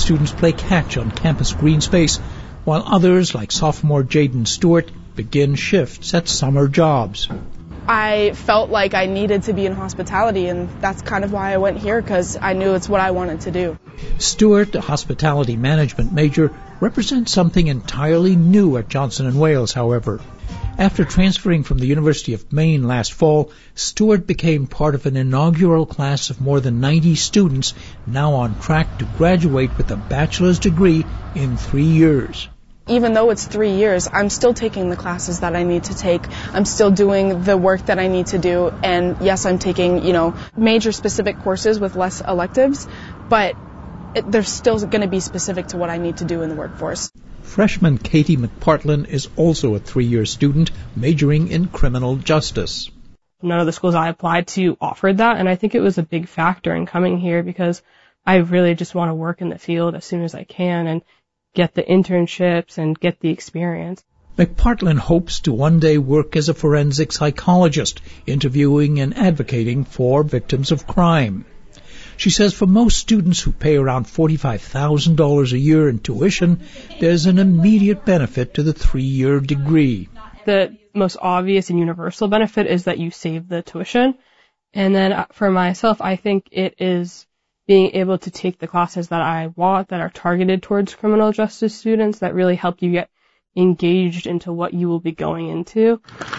Students play catch on campus green space, while others, like sophomore Jaden Stewart, begin shifts at summer jobs. I felt like I needed to be in hospitality, and that's kind of why I went here, because I knew it's what I wanted to do. Stewart, a hospitality management major, represents something entirely new at Johnson & Wales, however. After transferring from the University of Maine last fall, Stewart became part of an inaugural class of more than 90 students, now on track to graduate with a bachelor's degree in 3 years. Even though it's 3 years, I'm still taking the classes that I need to take. I'm still doing the work that I need to do. And yes, I'm taking, major specific courses with less electives, but they're still going to be specific to what I need to do in the workforce. Freshman Katie McPartlin is also a 3-year student majoring in criminal justice. None of the schools I applied to offered that, and I think it was a big factor in coming here because I really just want to work in the field as soon as I can and get the internships and get the experience. McPartlin hopes to one day work as a forensic psychologist, interviewing and advocating for victims of crime. She says for most students who pay around $45,000 a year in tuition, there's an immediate benefit to the 3-year degree. The most obvious and universal benefit is that you save the tuition. And then for myself, I think it is being able to take the classes that I want that are targeted towards criminal justice students that really help you get engaged into what you will be going into.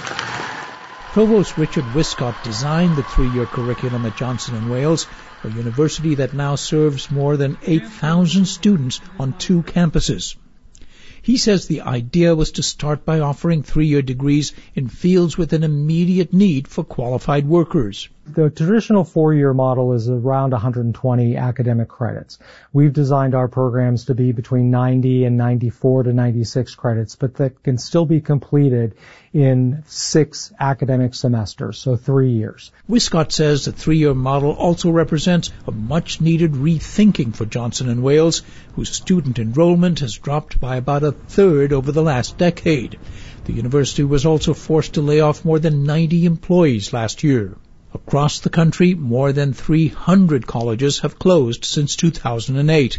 Provost Richard Wiscott designed the 3-year curriculum at Johnson & Wales, a university that now serves more than 8,000 students on 2 campuses. He says the idea was to start by offering 3-year degrees in fields with an immediate need for qualified workers. The traditional 4-year model is around 120 academic credits. We've designed our programs to be between 90 and 94 to 96 credits, but that can still be completed in 6 academic semesters, so 3 years. Wiscott says the 3-year model also represents a much-needed rethinking for Johnson & Wales, whose student enrollment has dropped by about a third over the last decade. The university was also forced to lay off more than 90 employees last year. Across the country, more than 300 colleges have closed since 2008.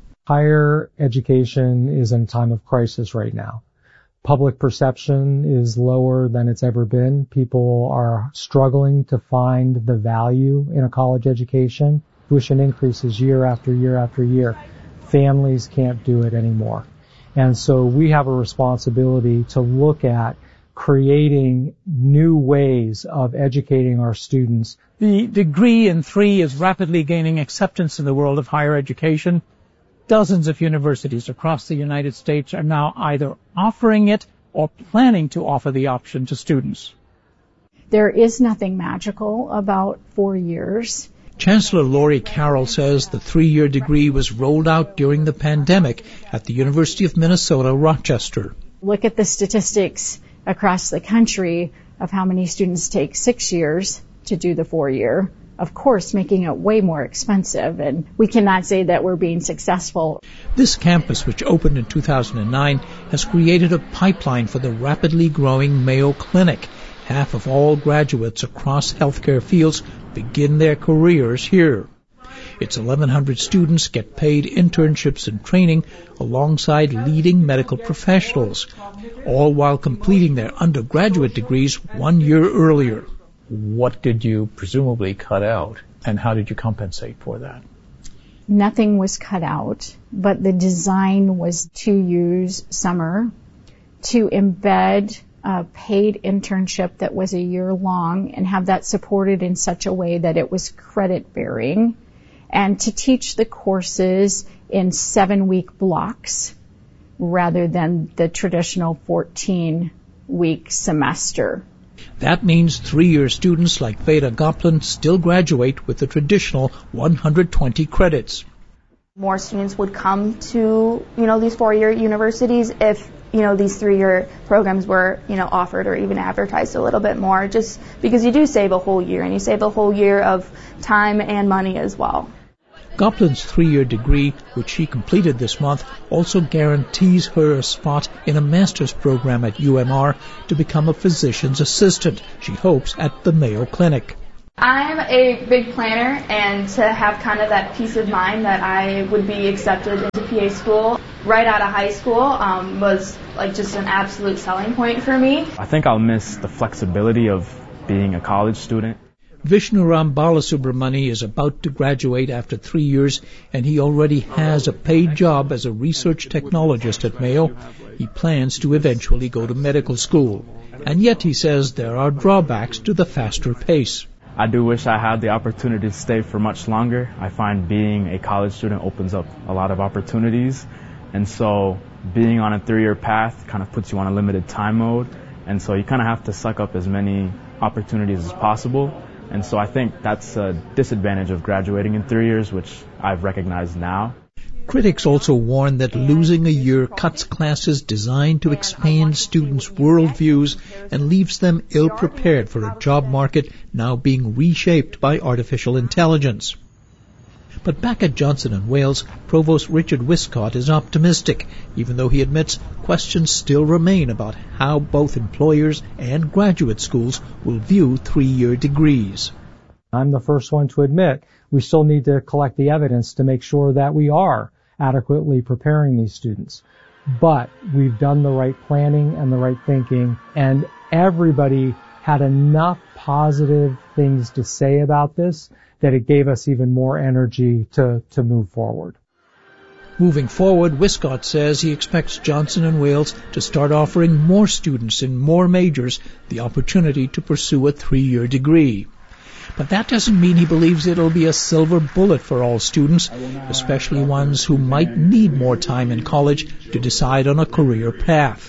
Higher education is in a time of crisis right now. Public perception is lower than it's ever been. People are struggling to find the value in a college education. Tuition increases year after year after year. Families can't do it anymore. And so we have a responsibility to look at creating new ways of educating our students. The degree in 3 is rapidly gaining acceptance in the world of higher education. Dozens of universities across the United States are now either offering it or planning to offer the option to students. There is nothing magical about 4 years. Chancellor Lori Carroll says the 3-year degree was rolled out during the pandemic at the University of Minnesota, Rochester. Look at the statistics across the country of how many students take 6 years to do the 4-year, of course making it way more expensive, and we cannot say that we're being successful. This campus, which opened in 2009, has created a pipeline for the rapidly growing Mayo Clinic. Half of all graduates across healthcare fields begin their careers here. Its 1,100 students get paid internships and training alongside leading medical professionals, all while completing their undergraduate degrees 1 year earlier. What did you presumably cut out, and how did you compensate for that? Nothing was cut out, but the design was to use summer to embed a paid internship that was a year long and have that supported in such a way that it was credit bearing, and to teach the courses in 7-week blocks rather than the traditional 14-week semester. That means 3-year students like Veda Goplin still graduate with the traditional 120 credits. More students would come to, these 4-year universities if, these 3-year programs were, offered or even advertised a little bit more, just because you do save a whole year, and you save a whole year of time and money as well. Goplin's 3-year degree, which she completed this month, also guarantees her a spot in a master's program at UMR to become a physician's assistant, she hopes, at the Mayo Clinic. I'm a big planner, and to have kind of that peace of mind that I would be accepted into PA school right out of high school was like just an absolute selling point for me. I think I'll miss the flexibility of being a college student. Vishnuram Balasubramani is about to graduate after 3 years, and he already has a paid job as a research technologist at Mayo. He plans to eventually go to medical school. And yet he says there are drawbacks to the faster pace. I do wish I had the opportunity to stay for much longer. I find being a college student opens up a lot of opportunities. And so being on a 3-year path kind of puts you on a limited time mode. And so you kind of have to suck up as many opportunities as possible. And so I think that's a disadvantage of graduating in 3 years, which I've recognized now. Critics also warn that losing a year cuts classes designed to expand students' worldviews and leaves them ill-prepared for a job market now being reshaped by artificial intelligence. But back at Johnson & Wales, Provost Richard Wiscott is optimistic, even though he admits questions still remain about how both employers and graduate schools will view 3-year degrees. I'm the first one to admit we still need to collect the evidence to make sure that we are adequately preparing these students. But we've done the right planning and the right thinking, and everybody had enough positive things to say about this that it gave us even more energy to move forward. Moving forward, Wiscott says he expects Johnson & Wales to start offering more students in more majors the opportunity to pursue a 3-year degree. But that doesn't mean he believes it'll be a silver bullet for all students, especially ones who might need more time in college to decide on a career path.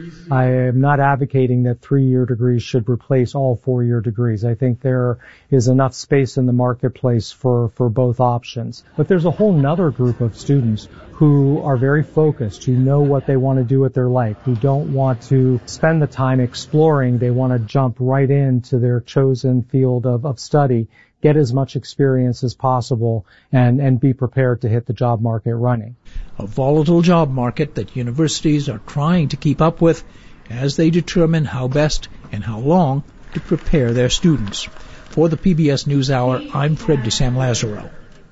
I am not advocating that 3-year degrees should replace all 4-year degrees. I think there is enough space in the marketplace for both options. But there's a whole nother group of students who are very focused, who know what they want to do with their life, who don't want to spend the time exploring. They want to jump right into their chosen field of study, get as much experience as possible, and be prepared to hit the job market running. A volatile job market that universities are trying to keep up with as they determine how best and how long to prepare their students. For the PBS NewsHour, I'm Fred DeSam Lazaro.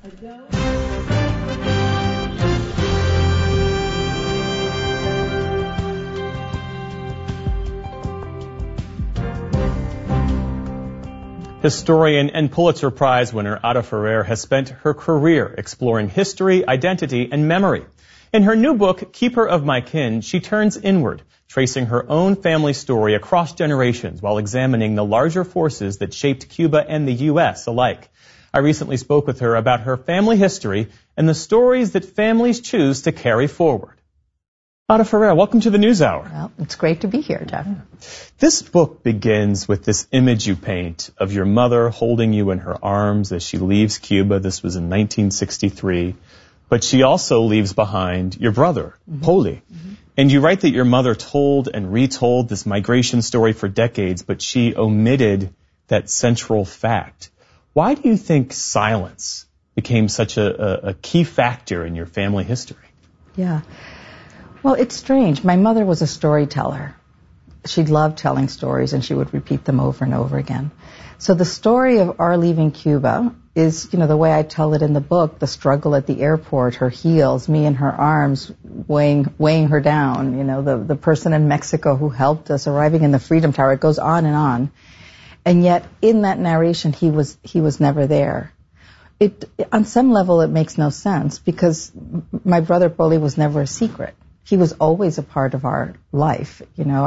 Historian and Pulitzer Prize winner Ada Ferrer has spent her career exploring history, identity, and memory. In her new book, Keeper of My Kin, she turns inward, tracing her own family story across generations while examining the larger forces that shaped Cuba and the U.S. alike. I recently spoke with her about her family history and the stories that families choose to carry forward. Ada Ferrer, welcome to the NewsHour. Well, it's great to be here, Jeff. This book begins with this image you paint of your mother holding you in her arms as she leaves Cuba. This was in 1963. But she also leaves behind your brother, Poli. And you write that your mother told and retold this migration story for decades, but she omitted that central fact. Why do you think silence became such a key factor in your family history? Yeah. Well, it's strange. My mother was a storyteller. She loved telling stories, and she would repeat them over and over again. So the story of our leaving Cuba is, the way I tell it in the book, the struggle at the airport, her heels, me in her arms, weighing her down, the person in Mexico who helped us arriving in the Freedom Tower. It goes on and on. And yet, in that narration, he was never there. On some level, it makes no sense, because my brother Poli was never a secret. He was always a part of our life.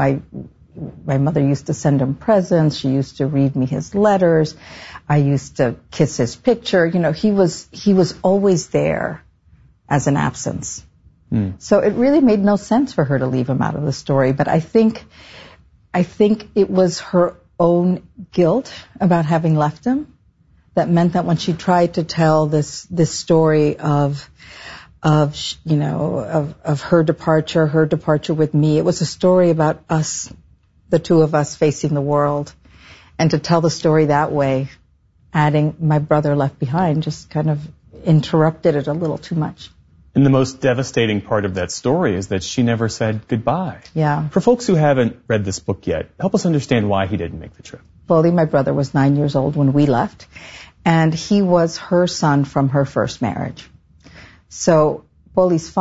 My mother used to send him presents. She used to read me his letters. I used to kiss his picture. He was always there as an absence. So it really made no sense for her to leave him out of the story. But I think it was her own guilt about having left him that meant that when she tried to tell this story of her departure with me. It was a story about us, the two of us facing the world. And to tell the story that way, adding my brother left behind, just kind of interrupted it a little too much. And the most devastating part of that story is that she never said goodbye. Yeah. For folks who haven't read this book yet, help us understand why he didn't make the trip. Foley, my brother, was 9 years old when we left, and he was her son from her first marriage. So Foley's